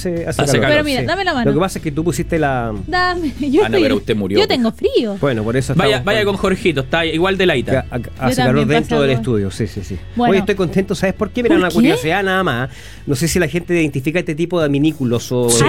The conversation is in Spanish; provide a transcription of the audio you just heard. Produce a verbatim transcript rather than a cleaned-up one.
hace, hace, Hace calor. calor, Pero mira, sí. dame la mano. Lo que pasa es que tú pusiste la... Dame. Yo, Ana, estoy- pero usted murió, yo pues. tengo frío. Bueno, por eso Vaya, estamos vaya con Jorgito, está igual de laita. que ha- ha- hace calor también dentro pasa del algo. estudio, sí, sí, sí. Bueno. Hoy estoy contento, ¿sabes por qué? Mira, ¿Por una qué? curiosidad nada más. No sé si la gente identifica este tipo de adminículos o Sí.